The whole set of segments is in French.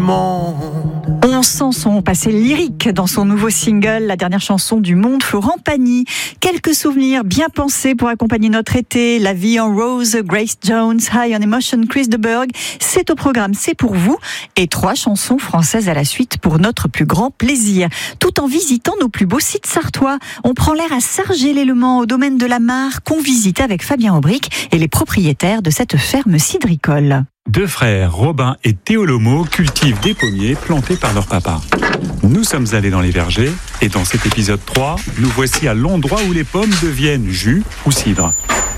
monde. On sent son passé lyrique dans son nouveau single, la dernière chanson du monde, Florent Pagny. Quelques souvenirs bien pensés pour accompagner notre été. La vie en rose, Grace Jones, High on Emotion, Chris de Burgh. C'est au programme, c'est pour vous. Et 3 chansons françaises à la suite pour notre plus grand plaisir. Tout en visitant nos plus beaux sites sartois. On prend l'air à Sargé-l'Élement, au domaine de la Mare, qu'on visite avec Fabien Aubric et les propriétaires de cette ferme cidricole. 2 frères, Robin et Théo Lomo, cultivent des pommiers plantés par leur papa. Nous sommes allés dans les vergers et dans cet épisode 3, nous voici à l'endroit où les pommes deviennent jus ou cidre.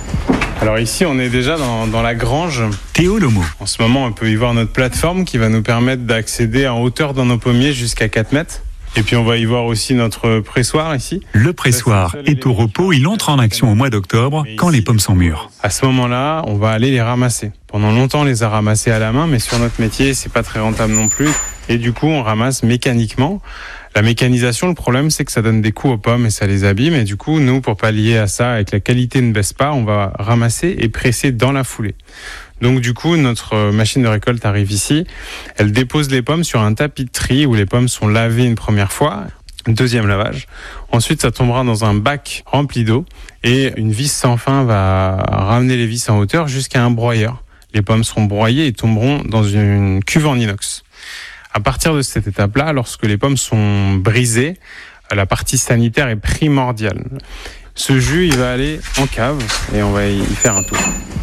Alors ici, on est déjà dans la grange. Théo Lomo. En ce moment, on peut y voir notre plateforme qui va nous permettre d'accéder en hauteur dans nos pommiers jusqu'à 4 mètres. Et puis on va y voir aussi notre pressoir ici. Le pressoir est au repos, il entre en action au mois d'octobre quand les pommes sont mûres. À ce moment-là, on va aller les ramasser. Pendant longtemps, on les a ramassés à la main, mais sur notre métier, c'est pas très rentable non plus. Et du coup, on ramasse mécaniquement. La mécanisation, le problème, c'est que ça donne des coups aux pommes et ça les abîme. Et du coup, nous, pour pallier à ça, et que la qualité ne baisse pas, on va ramasser et presser dans la foulée. Donc du coup, notre machine de récolte arrive ici. Elle dépose les pommes sur un tapis de tri où les pommes sont lavées une première fois. Deuxième lavage. Ensuite, ça tombera dans un bac rempli d'eau et une vis sans fin va ramener les vis en hauteur jusqu'à un broyeur. Les pommes seront broyées et tomberont dans une cuve en inox. À partir de cette étape-là, lorsque les pommes sont brisées, la partie sanitaire est primordiale. Ce jus, il va aller en cave et on va y faire un tour.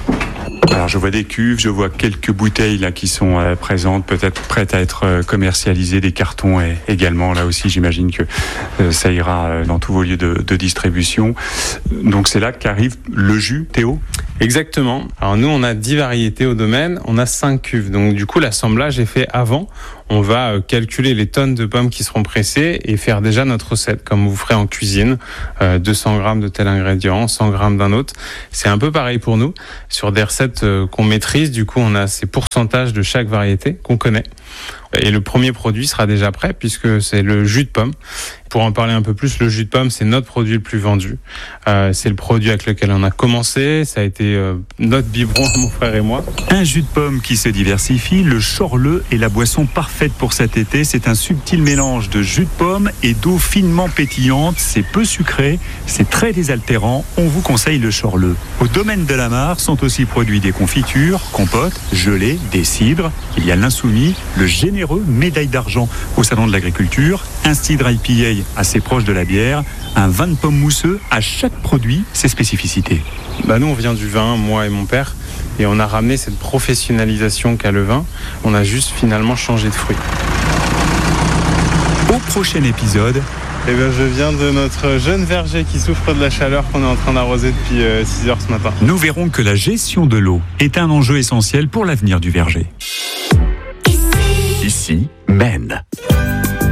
Alors je vois des cuves, je vois quelques bouteilles là qui sont présentes, peut-être prêtes à être commercialisées, des cartons également. Là aussi, j'imagine que ça ira dans tous vos lieux de distribution. Donc c'est là qu'arrive le jus, Théo ? Exactement. Alors nous, on a 10 variétés au domaine, on a 5 cuves. Donc du coup, l'assemblage est fait avant. On va calculer les tonnes de pommes qui seront pressées et faire déjà notre recette, comme vous ferez en cuisine. 200 grammes de tel ingrédient, 100 grammes d'un autre. C'est un peu pareil pour nous. Sur des recettes qu'on maîtrise, du coup, on a ces pourcentages de chaque variété qu'on connaît. Et le premier produit sera déjà prêt puisque c'est le jus de pomme. Pour en parler un peu plus, le jus de pomme, c'est notre produit le plus vendu. C'est le produit avec lequel on a commencé. Ça a été notre biberon, mon frère et moi. Un jus de pomme qui se diversifie. Le Chorleux est la boisson parfaite pour cet été. C'est un subtil mélange de jus de pomme et d'eau finement pétillante. C'est peu sucré, c'est très désaltérant. On vous conseille le Chorleux. Au domaine de la Mare sont aussi produits des confitures, compotes, gelées, des cidres. Il y a l'insoumis, le généreux médaille d'argent au salon de l'agriculture, un cidre IPA assez proche de la bière, un vin de pomme mousseux. À chaque produit, ses spécificités. Nous, on vient du vin, moi et mon père, et on a ramené cette professionnalisation qu'a le vin. On a juste finalement changé de fruit. Au prochain épisode, je viens de notre jeune verger qui souffre de la chaleur qu'on est en train d'arroser depuis 6 heures ce matin. Nous verrons que la gestion de l'eau est un enjeu essentiel pour l'avenir du verger. Ici, Maine.